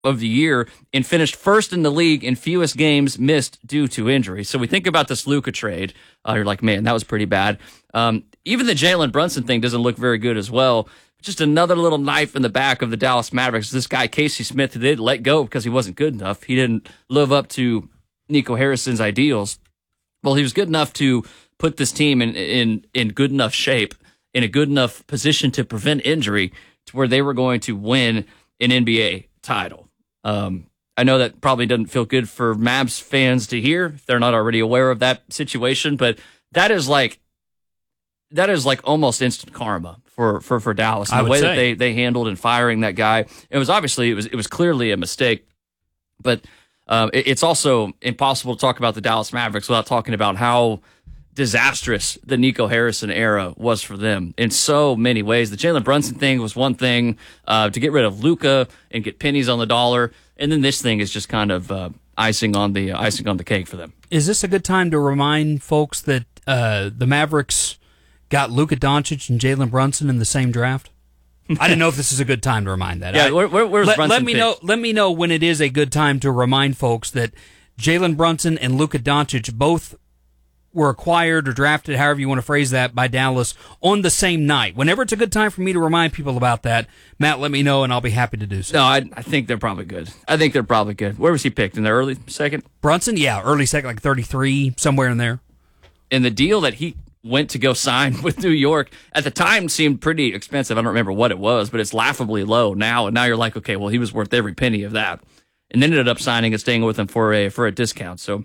of the year and finished first in the league in fewest games missed due to injury. So we think about this Luka trade. You're like, man, that was pretty bad. Even the Jalen Brunson thing doesn't look very good as well. Just another little knife in the back of the Dallas Mavericks. This guy, Casey Smith, did let go because he wasn't good enough. He didn't live up to Nico Harrison's ideals. Well, he was good enough to put this team in good enough shape, in a good enough position to prevent injury to where they were going to win an NBA title. I know that probably doesn't feel good for Mavs fans to hear if they're not already aware of that situation, but that is like almost instant karma for Dallas. And the way that they handled in firing that guy, it was clearly a mistake, but it's also impossible to talk about the Dallas Mavericks without talking about how disastrous the Nico Harrison era was for them in so many ways. The Jalen Brunson thing was one thing, to get rid of Luka and get pennies on the dollar, and then this thing is just kind of icing on the cake for them. Is this a good time to remind folks that the Mavericks got Luka Doncic and Jalen Brunson in the same draft? I didn't know if this is a good time to remind that. Yeah, where's Brunson? Let me know when it is a good time to remind folks that Jalen Brunson and Luka Doncic both were acquired or drafted, however you want to phrase that, by Dallas on the same night. Whenever it's a good time for me to remind people about that, Matt, let me know, and I'll be happy to do so. No, I think they're probably good. Where was he picked? In the early second? Brunson? Yeah, early second, like 33, somewhere in there. And the deal that he went to go sign with New York at the time seemed pretty expensive. I don't remember what it was, but it's laughably low now. And now you're like, okay, well, he was worth every penny of that. And then ended up signing and staying with him for a discount. So,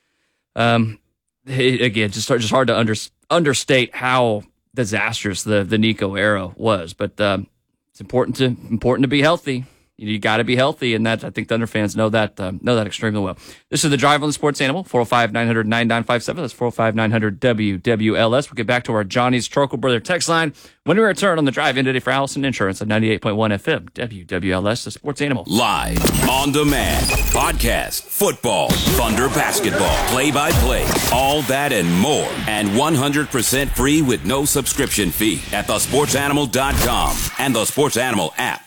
again, just hard to understate how disastrous the Nico era was. But it's important to be healthy. You got to be healthy, and that I think Thunder fans know that extremely well. This is The Drive on the Sports Animal, 405-900-9957. That's 405-900-WWLS. We'll get back to our Johnny's Trokel Brother text line when we return on The Drive in today for Allison Insurance at 98.1 FM, WWLS, The Sports Animal. Live, on demand, podcast, football, Thunder basketball, play-by-play, all that and more. And 100% free with no subscription fee at thesportsanimal.com and the Sports Animal app.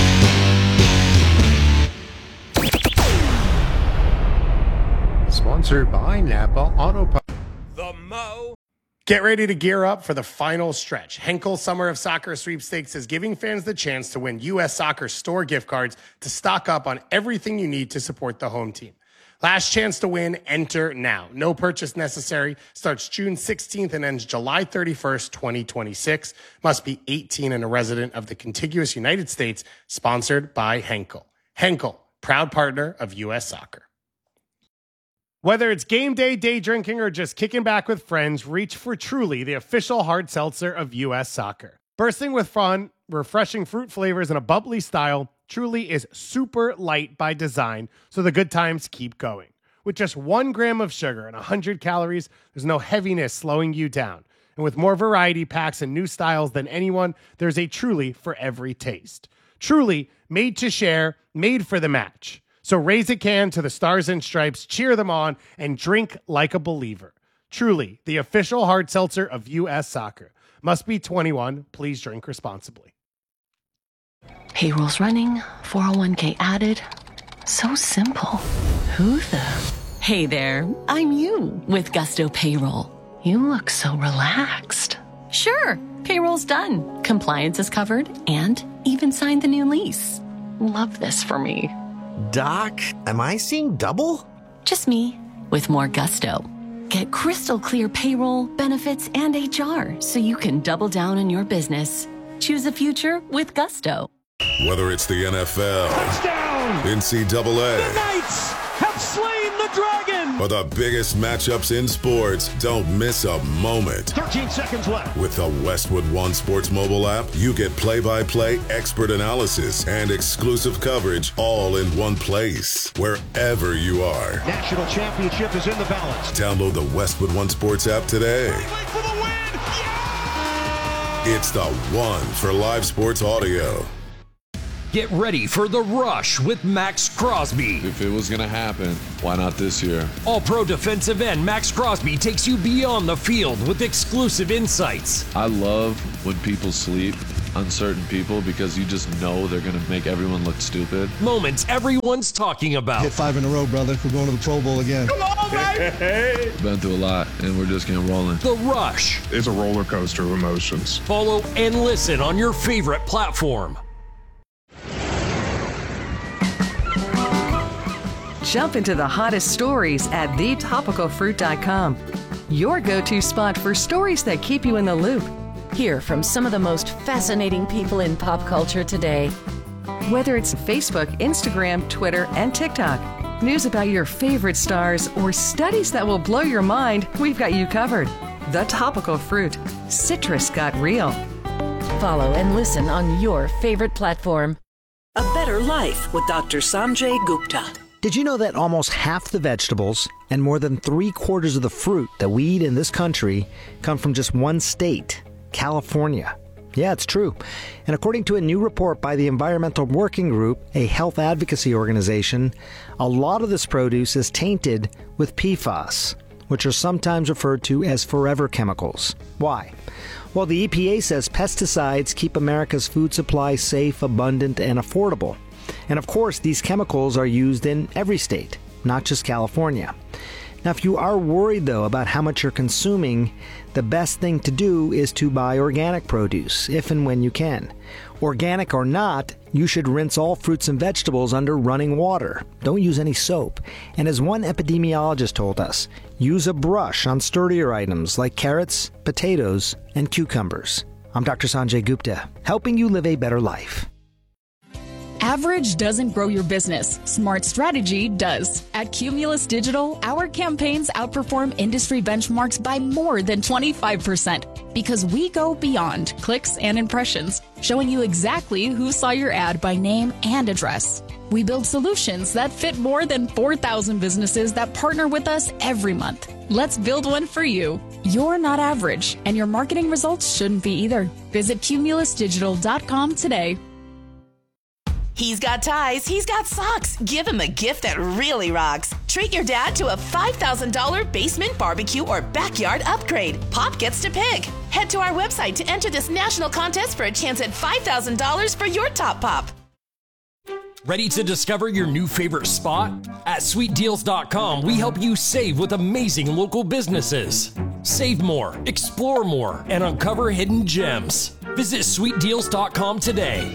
Sponsored by Napa Auto Parts. The Mo. Get ready to gear up for the final stretch. Henkel Summer of Soccer Sweepstakes is giving fans the chance to win U.S. Soccer store gift cards to stock up on everything you need to support the home team. Last chance to win, enter now. No purchase necessary. Starts June 16th and ends July 31st, 2026. Must be 18 and a resident of the contiguous United States. Sponsored by Henkel. Henkel, proud partner of U.S. Soccer. Whether it's game day, day drinking, or just kicking back with friends, reach for Truly, the official hard seltzer of U.S. Soccer. Bursting with fun, refreshing fruit flavors, and a bubbly style, Truly is super light by design, so the good times keep going. With just 1 gram of sugar and 100 calories, there's no heaviness slowing you down. And with more variety packs and new styles than anyone, there's a Truly for every taste. Truly, made to share, made for the match. So raise a can to the Stars and Stripes, cheer them on, and drink like a believer. Truly, the official hard seltzer of U.S. Soccer. Must be 21. Please drink responsibly. Payroll's running, 401k added. So simple. Who the? Hey there, I'm you with Gusto Payroll. You look so relaxed. Sure, payroll's done. Compliance is covered and even signed the new lease. Love this for me. Doc, am I seeing double? Just me, with more gusto. Get crystal clear payroll, benefits, and HR so you can double down on your business. Choose a future with gusto. Whether it's the NFL, Touchdown! NCAA, The Knights have slain the dragon! or the biggest matchups in sports, don't miss a moment. 13 seconds left. With the Westwood One Sports mobile app, you get play-by-play expert analysis and exclusive coverage all in one place, wherever you are. National championship is in the balance. Download the Westwood One Sports app today. For the win! Yeah! It's the one for live sports audio. Get ready for The Rush with Max Crosby. If it was going to happen, why not this year? All-pro defensive end Max Crosby takes you beyond the field with exclusive insights. I love when people sleep on certain people because you just know they're going to make everyone look stupid. Moments everyone's talking about. Hit 5 in a row, brother. We're going to the Pro Bowl again. Come on, baby! Been through a lot, and we're just getting rolling. The Rush. It's a roller coaster of emotions. Follow and listen on your favorite platform. Jump into the hottest stories at thetopicalfruit.com. Your go-to spot for stories that keep you in the loop. Hear from some of the most fascinating people in pop culture today. Whether it's Facebook, Instagram, Twitter, and TikTok, news about your favorite stars, or studies that will blow your mind, we've got you covered. The Topical Fruit. Citrus got real. Follow and listen on your favorite platform. A Better Life with Dr. Sanjay Gupta. Did you know that almost half the vegetables and more than 3/4 of the fruit that we eat in this country come from just one state, California? Yeah, it's true. And according to a new report by the Environmental Working Group, a health advocacy organization, a lot of this produce is tainted with PFAS, which are sometimes referred to as forever chemicals. Why? Well, the EPA says pesticides keep America's food supply safe, abundant, and affordable. And of course, these chemicals are used in every state, not just California. Now, if you are worried, though, about how much you're consuming, the best thing to do is to buy organic produce, if and when you can. Organic or not, you should rinse all fruits and vegetables under running water. Don't use any soap. And as one epidemiologist told us, use a brush on sturdier items like carrots, potatoes, and cucumbers. I'm Dr. Sanjay Gupta, helping you live a better life. Average doesn't grow your business. Smart strategy does. At Cumulus Digital, our campaigns outperform industry benchmarks by more than 25% because we go beyond clicks and impressions, showing you exactly who saw your ad by name and address. We build solutions that fit more than 4,000 businesses that partner with us every month. Let's build one for you. You're not average, and your marketing results shouldn't be either. Visit cumulusdigital.com today. He's got ties, he's got socks. Give him a gift that really rocks. Treat your dad to a $5,000 basement barbecue or backyard upgrade. Pop gets to pick. Head to our website to enter this national contest for a chance at $5,000 for your top pop. Ready to discover your new favorite spot? At sweetdeals.com, we help you save with amazing local businesses. Save more, explore more, and uncover hidden gems. Visit sweetdeals.com today.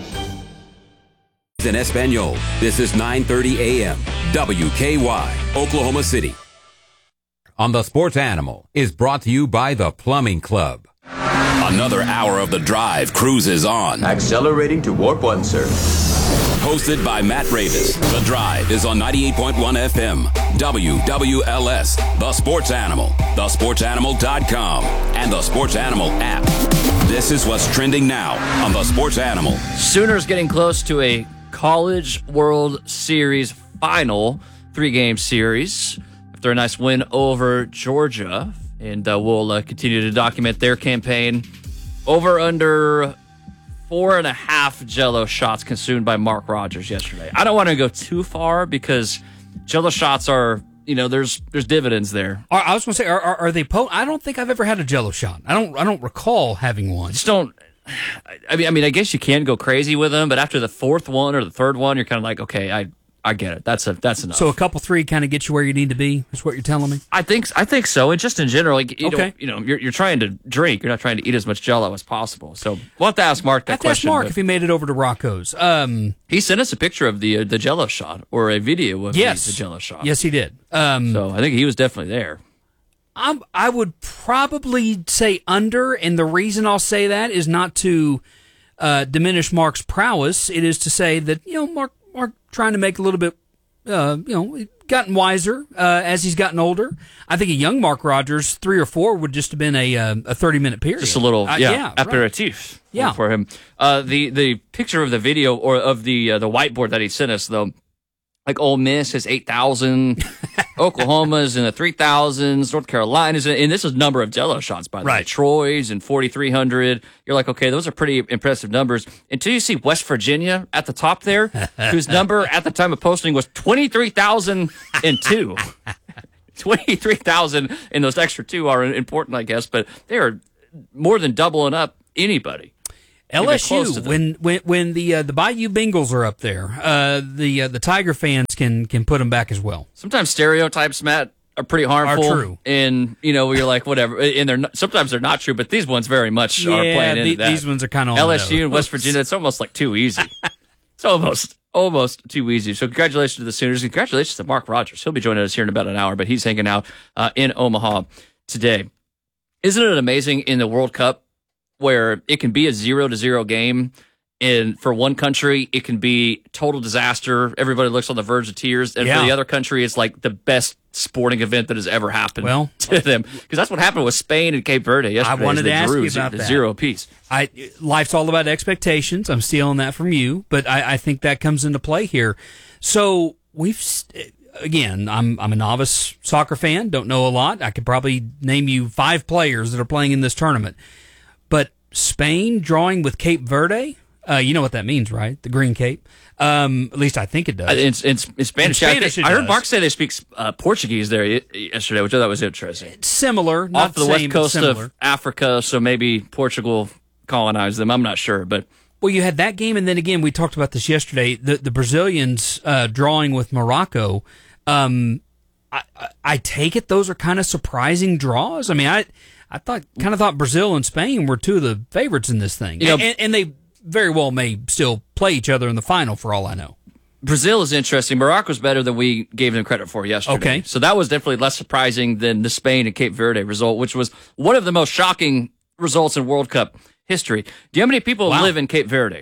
In Espanol, this is 9:30 a.m. WKY, Oklahoma City. On the Sports Animal is brought to you by the Plumbing Club. Another hour of The Drive cruises on. Accelerating to warp 1, sir. Hosted by Matt Ravis. The Drive is on 98.1 FM, WWLS, The Sports Animal, thesportsanimal.com, and the Sports Animal app. This is what's trending now on The Sports Animal. Sooners getting close to a College World Series final 3-game series after a nice win over Georgia. And we'll continue to document their campaign. Over under 4.5 Jell-O shots consumed by Mark Rogers yesterday. I don't want to go too far because Jell-O shots are, there's dividends there. I was going to say, are they potent? I don't think I've ever had a Jell-O shot. I don't recall having one. Just don't. I mean, I guess you can go crazy with them, but after the fourth one or the third one, you're kind of like, okay, I get it. That's enough. So a couple 3 kind of gets you where you need to be. Is what you're telling me? I think so. And just in general, like you're trying to drink. You're not trying to eat as much Jell-O as possible. So we'll have to ask Mark that question. Ask Mark if he made it over to Rocco's. He sent us a picture of the Jell-O shot or a video of the Jell-O shot. Yes, he did. So I think he was definitely there. I would probably say under, and the reason I'll say that is not to diminish Mark's prowess. It is to say that Mark trying to make a little bit, gotten wiser as he's gotten older. I think a young Mark Rogers, 3 or 4 would just have been a 30-minute period. Just a little, aperitif for him. The picture of the video or of the whiteboard that he sent us though. Like Ole Miss is 8,000, Oklahoma's in the 3,000s, North Carolina's and this is number of Jell-O shots by the way. Troy's in 4,300. You're like, okay, those are pretty impressive numbers. Until you see West Virginia at the top there, whose number at the time of posting was 23,002. 23,000, and those extra 2 are important, I guess, but they are more than doubling up anybody. LSU, when the Bayou Bengals are up there, the Tiger fans can put them back as well. Sometimes stereotypes, Matt, are pretty harmful. Are true. And, you're like, whatever. And sometimes they're not true, but these ones very much are playing into that. These ones are kind of LSU and West Virginia, it's almost like too easy. It's almost too easy. So congratulations to the Sooners. Congratulations to Mark Rogers. He'll be joining us here in about an hour, but he's hanging out in Omaha today. Isn't it amazing in the World Cup where it can be a 0-0 game, and for one country it can be total disaster. Everybody looks on the verge of tears, and for the other country it's like the best sporting event that has ever happened to them. Because that's what happened with Spain and Cape Verde yesterday. I wanted to ask you about that. 0 apiece. Life's all about expectations. I'm stealing that from you, but I think that comes into play here. So again, I'm a novice soccer fan, don't know a lot. I could probably name you 5 players that are playing in this tournament. But Spain drawing with Cape Verde, you know what that means, right? The Green Cape. At least I think it does. In Spanish. I heard Mark say they speak Portuguese there yesterday, which I thought was interesting. It's similar. Not off the west coast of Africa, so maybe Portugal colonized them. I'm not sure, but... Well, you had that game, and then again, we talked about this yesterday, the Brazilians drawing with Morocco. I take it those are kind of surprising draws. I mean, I thought Brazil and Spain were two of the favorites in this thing. And they very well may still play each other in the final for all I know. Brazil is interesting. Morocco's better than we gave them credit for yesterday. Okay. So that was definitely less surprising than the Spain and Cape Verde result, which was one of the most shocking results in World Cup history. Do you know how many people live in Cape Verde?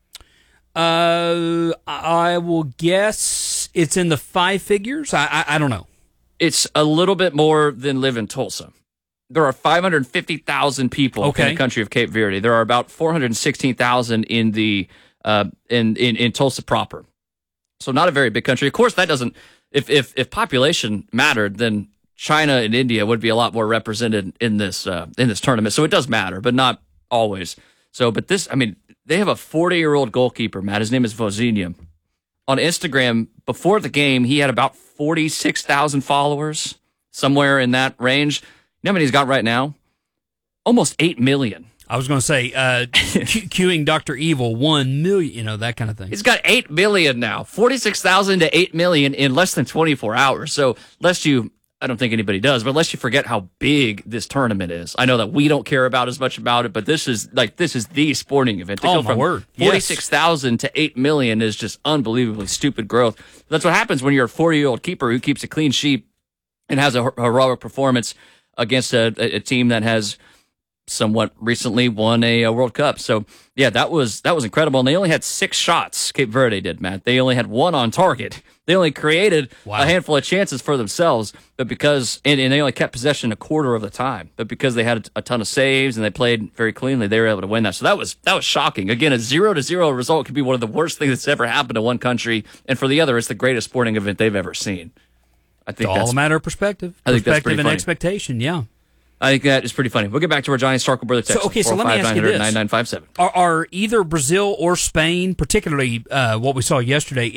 I will guess it's in the 5 figures. I don't know. It's a little bit more than live in Tulsa. There are 550,000 people in the country of Cape Verde. There are about 416,000 in the in Tulsa proper. So not a very big country. Of course, that doesn't. If population mattered, then China and India would be a lot more represented in this tournament. So it does matter, but not always. So, but this, I mean, they have a 40-year-old goalkeeper, Matt. His name is Vozinha. On Instagram, before the game, he had about 46,000 followers, somewhere in that range. You know how many he's got right now? Almost 8 million. I was going to say, cueing Dr. Evil, 1 million, that kind of thing. He's got 8 million now. 46,000 to 8 million in less than 24 hours. So, I don't think anybody does, but unless you forget how big this tournament is. I know that we don't care about as much about it, but this is the sporting event. To go from word. 46,000 to 8 million is just unbelievably stupid growth. That's what happens when you're a 40-year-old keeper who keeps a clean sheet and has a heroic performance against a team that has somewhat recently won a World Cup. So, yeah, that was incredible. And they only had 6 shots, Cape Verde did, Matt. They only had 1 on target. They only created a handful of chances for themselves, but because and they only kept possession a quarter of the time. But because they had a ton of saves and they played very cleanly, they were able to win that. So that was shocking. Again, a 0-0 result could be one of the worst things that's ever happened to one country, and for the other, it's the greatest sporting event they've ever seen. I think it's all a matter of perspective. I think that's pretty and funny. Expectation, yeah. I think that is pretty funny. We'll get back to our Giants Starkle Brother text. So let me ask you this. 9957. Are either Brazil or Spain, particularly what we saw yesterday,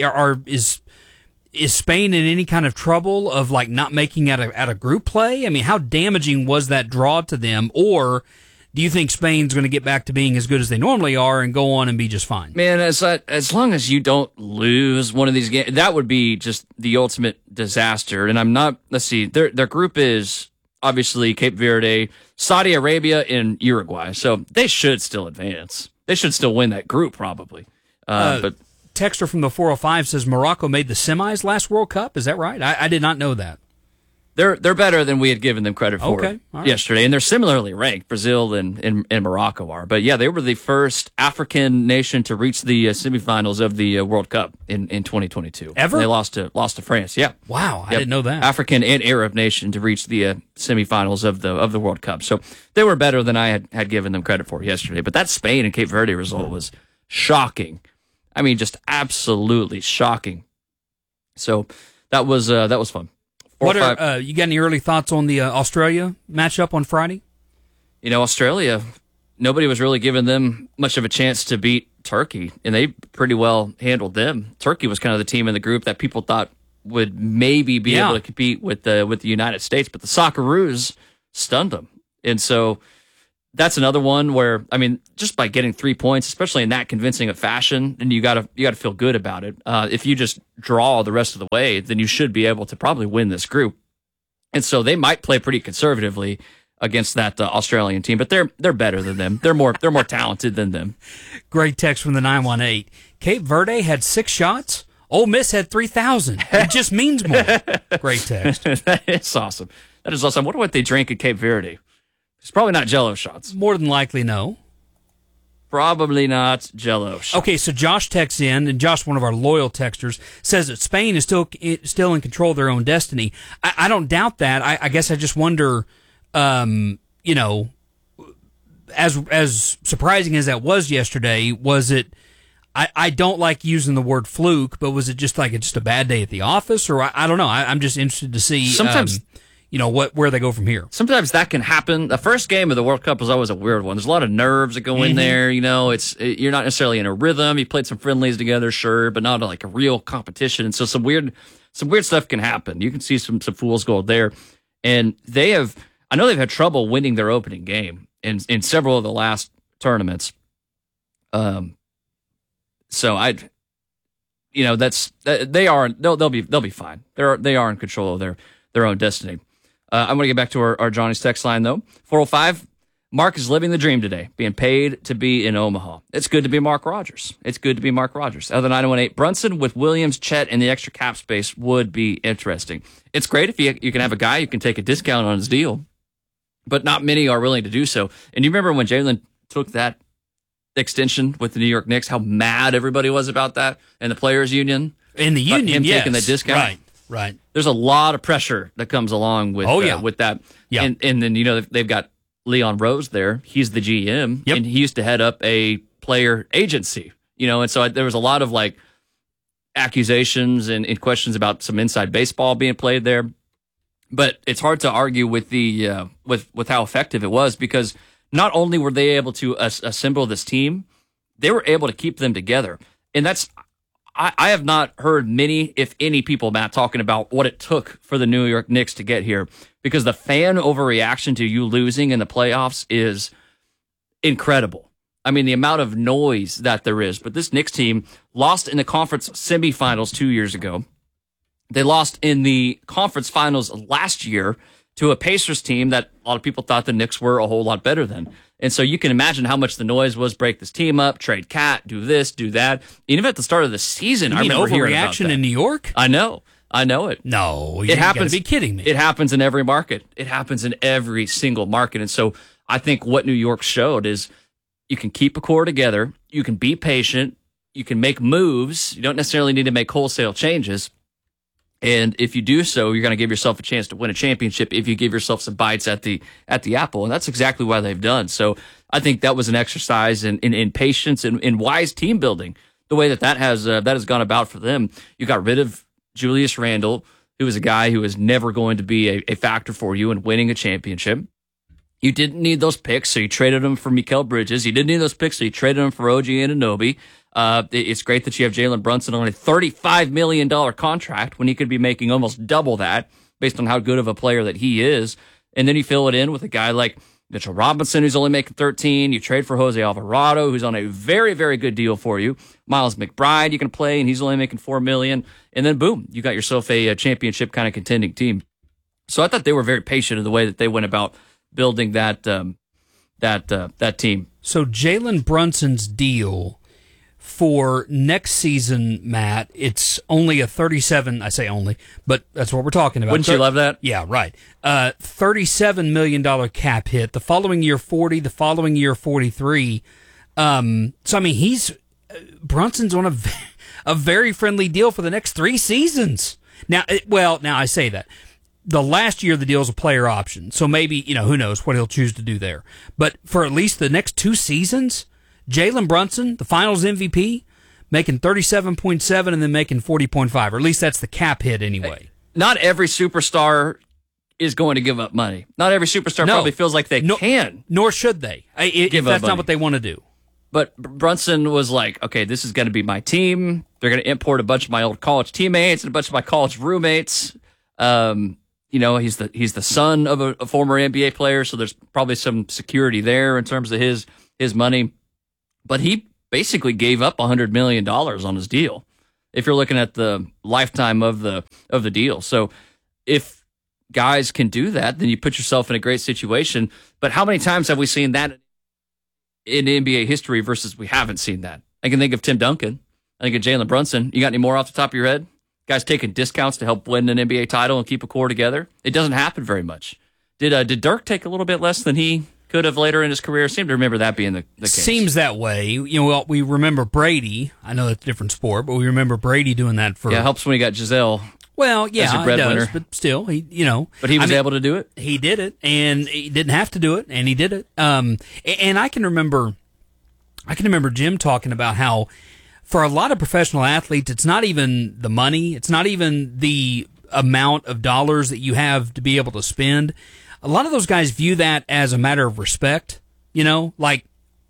is Spain in any kind of trouble of like not making out a group play? I mean, how damaging was that draw to them? Or do you think Spain's going to get back to being as good as they normally are and go on and be just fine? Man, as long as you don't lose one of these games, that would be just the ultimate disaster. And I'm not, let's see, their group is obviously Cape Verde, Saudi Arabia, and Uruguay. So they should still advance. They should still win that group probably. But Texter from the 405 says Morocco made the semis last World Cup. Is that right? I did not know that. They're better than we had given them credit for yesterday, and they're similarly ranked. Brazil and Morocco are, but yeah, they were the first African nation to reach the semifinals of the World Cup in 2022. Ever? And they lost to France. Yeah. Wow, I didn't know that. African and Arab nation to reach the semifinals of the World Cup. So they were better than I had given them credit for yesterday. But that Spain and Cape Verde result was shocking. I mean, just absolutely shocking. So that was fun. What are you got any early thoughts on the Australia matchup on Friday? Australia, nobody was really giving them much of a chance to beat Turkey, and they pretty well handled them. Turkey was kind of the team in the group that people thought would maybe be able to compete with the United States, but the Socceroos stunned them. And so that's another one where, I mean, just by getting 3 points, especially in that convincing a fashion, and you gotta feel good about it. If you just draw the rest of the way, then you should be able to probably win this group. And so they might play pretty conservatively against that Australian team, but they're better than them. They're more talented than them. Great text from the 918. Cape Verde had 6 shots. Ole Miss had 3,000. It just means more. Great text. That is awesome. That is awesome. I wonder what they drink at Cape Verde. It's probably not Jell-O shots. More than likely, no. Probably not Jell-O shots. Okay, so Josh texts in, and Josh, one of our loyal texters, says that Spain is still in control of their own destiny. I don't doubt that. I guess I just wonder, you know, as surprising as that was yesterday, was it? I don't like using the word fluke, but was it just like just a bad day at the office, or I don't know. I'm just interested to see sometimes. You know, where they go from here. Sometimes that can happen. The first game of the World Cup is always a weird one. There's a lot of nerves that go in there. You know, you're not necessarily in a rhythm. You played some friendlies together, sure, but not like a real competition. And so some weird stuff can happen. You can see some fool's gold there. And I know they've had trouble winning their opening game in several of the last tournaments. So they'll be fine. They are in control of their own destiny. I'm going to get back to our Johnny's text line, though. 405, Mark is living the dream today, being paid to be in Omaha. It's good to be Mark Rogers. Other 918, Brunson with Williams, Chet, and the extra cap space would be interesting. It's great if you can have a guy who can take a discount on his deal, but not many are willing to do so. And you remember when Jalen took that extension with the New York Knicks, how mad everybody was about that, and the players' union? In the union, him taking the discount? Right. There's a lot of pressure that comes along with with that. Yeah. And then, you know, they've got Leon Rose there. He's the GM, and he used to head up a player agency, you know, and so there was a lot of like accusations and questions about some inside baseball being played there. But it's hard to argue with the with how effective it was, because not only were they able to assemble this team, they were able to keep them together. And that's, I have not heard many, if any, people, Matt, talking about what it took for the New York Knicks to get here, because the fan overreaction to you losing in the playoffs is incredible. I mean, the amount of noise that there is. But this Knicks team lost in the conference semifinals 2 years ago. They lost in the conference finals last year to a Pacers team that a lot of people thought the Knicks were a whole lot better than. And so you can imagine how much the noise was, break this team up, trade Cat, do this, do that. Even at the start of the season, I remember hearing about that. Overreaction in New York? I know it. No, you gotta be kidding me. It happens in every market. It happens in every single market. And so I think what New York showed is you can keep a core together, you can be patient, you can make moves. You don't necessarily need to make wholesale changes. And if you do so, you're going to give yourself a chance to win a championship if you give yourself some bites at the apple. And that's exactly what they've done. So I think that was an exercise in patience and in wise team building, the way that has gone about for them. You got rid of Julius Randle, who was a guy who was never going to be a factor for you in winning a championship. You didn't need those picks, so you traded them for Mikal Bridges. You didn't need those picks, so you traded them for OG Anunoby. It's great that you have Jalen Brunson on a $35 million contract when he could be making almost double that based on how good of a player that he is. And then you fill it in with a guy like Mitchell Robinson, who's only making 13. You trade for Jose Alvarado, who's on a very, very good deal for you. Miles McBride, you can play, and he's only making $4 million. And then boom, you got yourself a championship kind of contending team. So I thought they were very patient in the way that they went about building that team. So Jalen Brunson's deal for next season, Matt, it's only a 37, I say only, but that's what we're talking about. Wouldn't you love that? Yeah, right. $37 million cap hit. The following year, 40. The following year, 43. So, I mean, Brunson's on a very friendly deal for the next 3 seasons. Now I say that. The last year, the deal is a player option. So maybe, who knows what he'll choose to do there. But for at least the next 2 seasons, Jalen Brunson, the finals MVP, making 37.7 and then making 40.5, or at least that's the cap hit anyway. Not every superstar is going to give up money. Not every superstar probably feels like they can. Nor should they. If that's not what they want to do. But Brunson was like, okay, this is going to be my team. They're going to import a bunch of my old college teammates and a bunch of my college roommates. he's the son of a former NBA player, so there's probably some security there in terms of his money. But he basically gave up $100 million on his deal, if you're looking at the lifetime of the deal. So if guys can do that, then you put yourself in a great situation. But how many times have we seen that in NBA history versus we haven't seen that? I can think of Tim Duncan. I think of Jalen Brunson. You got any more off the top of your head? Guys taking discounts to help win an NBA title and keep a core together? It doesn't happen very much. Did Dirk take a little bit less than he could have later in his career? I seem to remember that being the case. Seems that way. We remember Brady. I know that's a different sport, but we remember Brady doing that for... Yeah, it helps when he got Giselle. Well, yeah, as a breadwinner. It does, but still, But he was able to do it? He did it, and he didn't have to do it, and he did it. And I can remember Jim talking about how for a lot of professional athletes, it's not even the money, it's not even the amount of dollars that you have to be able to spend. A lot of those guys view that as a matter of respect, like,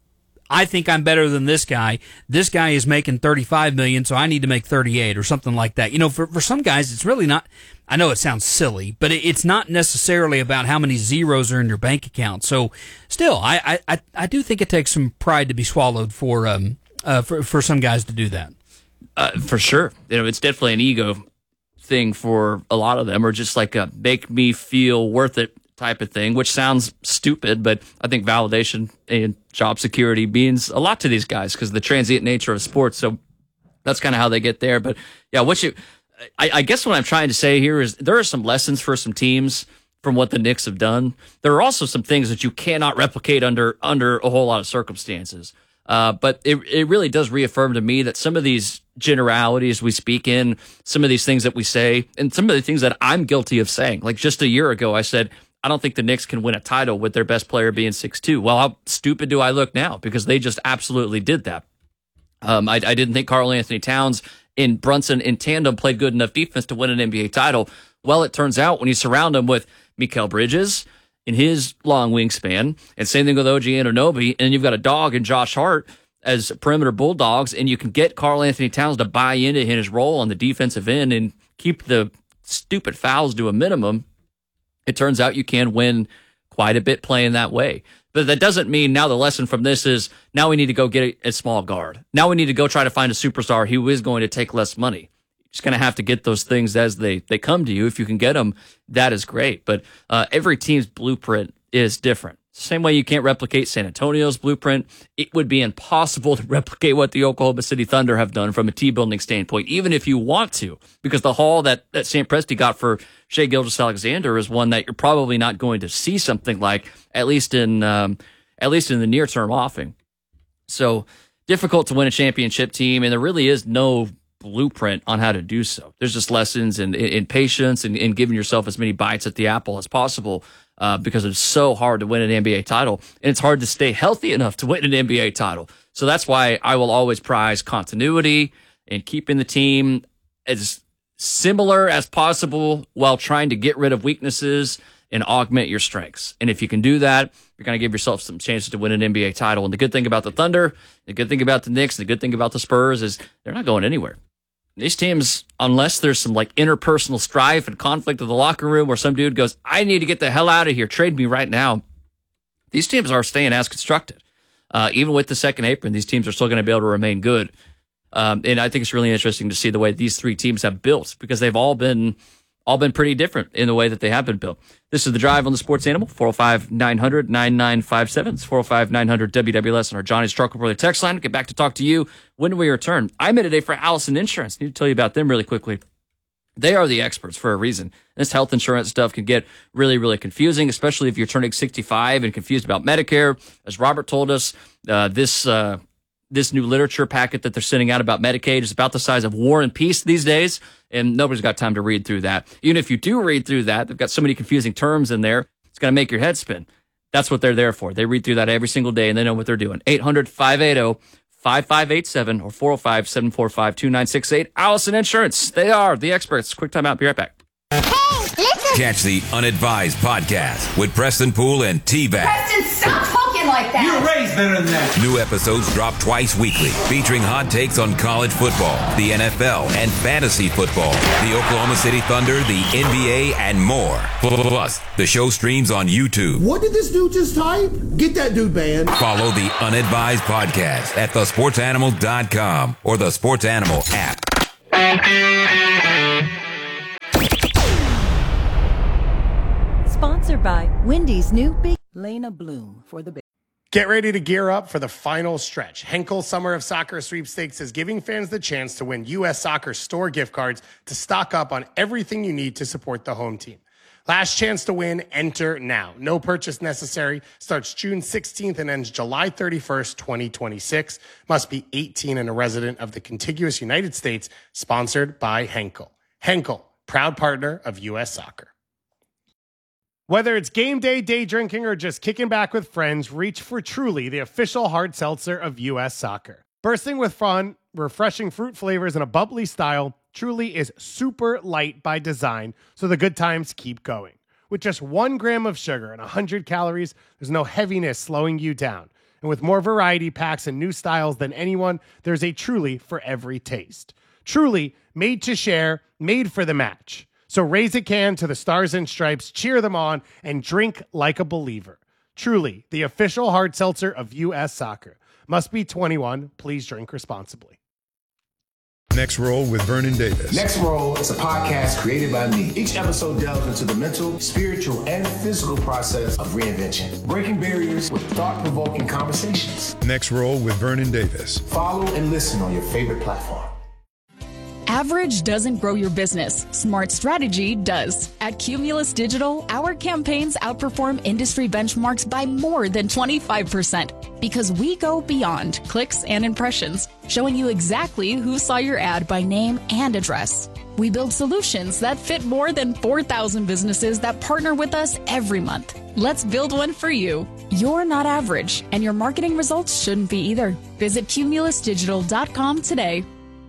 I think I'm better than this guy. This guy is making $35 million, so I need to make 38 or something like that. For some guys, it's really not. I know it sounds silly, but it's not necessarily about how many zeros are in your bank account. So, still, I do think it takes some pride to be swallowed for some guys to do that. For sure, it's definitely an ego thing for a lot of them, or just like a make me feel worth it type of thing, which sounds stupid, but I think validation and job security means a lot to these guys because of the transient nature of sports. So that's kind of how they get there. But yeah, I guess what I'm trying to say here is there are some lessons for some teams from what the Knicks have done. There are also some things that you cannot replicate under a whole lot of circumstances. But it really does reaffirm to me that some of these generalities we speak in, some of these things that we say, and some of the things that I'm guilty of saying. Like just a year ago, I said, I don't think the Knicks can win a title with their best player being 6'2". Well, how stupid do I look now? Because they just absolutely did that. I didn't think Karl Anthony Towns and Brunson in tandem played good enough defense to win an NBA title. Well, it turns out when you surround them with Mikal Bridges in his long wingspan, and same thing with OG Anunoby, and you've got a dog in Josh Hart as perimeter bulldogs, and you can get Karl Anthony Towns to buy into his role on the defensive end and keep the stupid fouls to a minimum, it turns out you can win quite a bit playing that way. But that doesn't mean now the lesson from this is now we need to go get a small guard. Now we need to go try to find a superstar who is going to take less money. You're just going to have to get those things as they come to you. If you can get them, that is great. But every team's blueprint is different. Same way you can't replicate San Antonio's blueprint, it would be impossible to replicate what the Oklahoma City Thunder have done from a team-building standpoint, even if you want to, because the haul that Sam Presti got for Shai Gilgeous-Alexander is one that you're probably not going to see something like, at least in the near-term offing. So difficult to win a championship team, and there really is no blueprint on how to do so. There's just lessons in patience and giving yourself as many bites at the apple as possible. Because it's so hard to win an NBA title, and it's hard to stay healthy enough to win an NBA title. So that's why I will always prize continuity and keeping the team as similar as possible while trying to get rid of weaknesses and augment your strengths. And if you can do that, you're going to give yourself some chances to win an NBA title. And the good thing about the Thunder, the good thing about the Knicks, the good thing about the Spurs is they're not going anywhere. These teams, unless there's some like interpersonal strife and conflict in the locker room where some dude goes, I need to get the hell out of here, trade me right now. These teams are staying as constructed. Even with the second apron, these teams are still going to be able to remain good. And I think it's really interesting to see the way these three teams have built because they've all been pretty different in the way that they have been built. This is The Drive on the Sports Animal, 405-900-9957. It's 405-900-WWLS on our Johnny's Truck Report text line. We'll get back to talk to you when we return. I'm in today for Allison Insurance. I need to tell you about them really quickly. They are the experts for a reason. This health insurance stuff can get really, really confusing, especially if you're turning 65 and confused about Medicare. As Robert told us, this new literature packet that they're sending out about Medicaid is about the size of War and Peace these days, and nobody's got time to read through that. Even if you do read through that, they've got so many confusing terms in there, it's going to make your head spin. That's what they're there for. They read through that every single day, and they know what they're doing. 800-580-5587 or 405-745-2968. Allison Insurance. They are the experts. Quick time out. Be right back. Catch the Unadvised podcast with Preston Poole and T-Bag. Preston, stop talking like that. You were raised better than that. New episodes drop twice weekly, featuring hot takes on college football, the NFL, and fantasy football, the Oklahoma City Thunder, the NBA, and more. Plus, the show streams on YouTube. What did this dude just type? Get that dude banned. Follow the Unadvised Podcast at thesportsanimal.com or the Sports Animal app. Sponsored by Wendy's new big Lena Bloom for the big. Get ready to gear up for the final stretch. Henkel Summer of Soccer Sweepstakes is giving fans the chance to win U.S. Soccer store gift cards to stock up on everything you need to support the home team. Last chance to win, enter now. No purchase necessary. Starts June 16th and ends July 31st, 2026. Must be 18 and a resident of the contiguous United States. Sponsored by Henkel. Henkel, proud partner of U.S. Soccer. Whether it's game day, day drinking, or just kicking back with friends, reach for Truly, the official hard seltzer of U.S. Soccer. Bursting with fun, refreshing fruit flavors, and a bubbly style, Truly is super light by design, so the good times keep going. With just 1 gram of sugar and 100 calories, there's no heaviness slowing you down. And with more variety packs and new styles than anyone, there's a Truly for every taste. Truly, made to share, made for the match. So raise a can to the Stars and Stripes, cheer them on, and drink like a believer. Truly, the official hard seltzer of U.S. Soccer. Must be 21. Please drink responsibly. Next Roll with Vernon Davis. Next Roll is a podcast created by me. Each episode delves into the mental, spiritual, and physical process of reinvention, breaking barriers with thought-provoking conversations. Next Roll with Vernon Davis. Follow and listen on your favorite platform. Average doesn't grow your business. Smart strategy does. At Cumulus Digital, our campaigns outperform industry benchmarks by more than 25% because we go beyond clicks and impressions, showing you exactly who saw your ad by name and address. We build solutions that fit more than 4,000 businesses that partner with us every month. Let's build one for you. You're not average, and your marketing results shouldn't be either. Visit cumulusdigital.com today.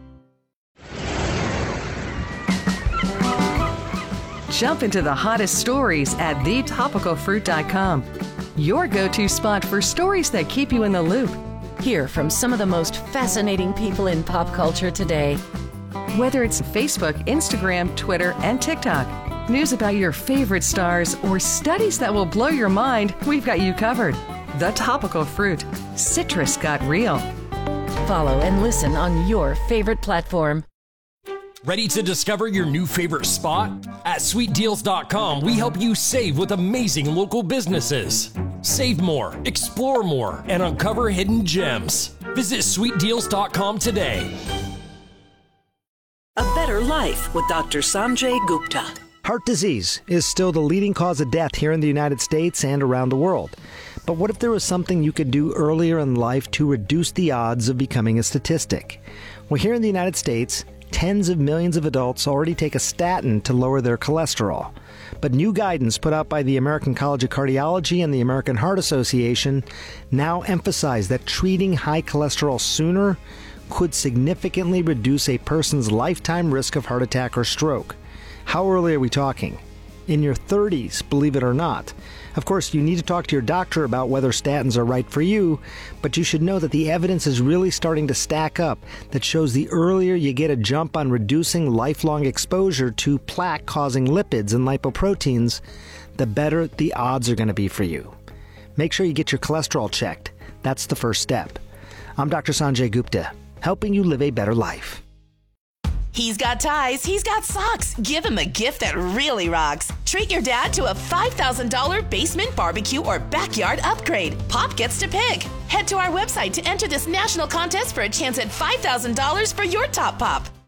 Jump into the hottest stories at thetopicalfruit.com. Your go-to spot for stories that keep you in the loop. Hear from some of the most fascinating people in pop culture today. Whether it's Facebook, Instagram, Twitter, and TikTok, news about your favorite stars, or studies that will blow your mind, we've got you covered. The Topical Fruit. Citrus got real. Follow and listen on your favorite platform. Ready to discover your new favorite spot? At SweetDeals.com, we help you save with amazing local businesses. Save more, explore more, and uncover hidden gems. Visit SweetDeals.com today. A Better Life with Dr. Sanjay Gupta. Heart disease is still the leading cause of death here in the United States and around the world. But what if there was something you could do earlier in life to reduce the odds of becoming a statistic? Well, here in the United States, tens of millions of adults already take a statin to lower their cholesterol. But new guidance put out by the American College of Cardiology and the American Heart Association now emphasize that treating high cholesterol sooner could significantly reduce a person's lifetime risk of heart attack or stroke. How early are we talking? In your 30s, believe it or not. Of course, you need to talk to your doctor about whether statins are right for you, but you should know that the evidence is really starting to stack up that shows the earlier you get a jump on reducing lifelong exposure to plaque-causing lipids and lipoproteins, the better the odds are going to be for you. Make sure you get your cholesterol checked. That's the first step. I'm Dr. Sanjay Gupta, helping you live a better life. He's got ties, he's got socks. Give him a gift that really rocks. Treat your dad to a $5,000 basement barbecue or backyard upgrade. Pop gets to pick. Head to our website to enter this national contest for a chance at $5,000 for your top pop.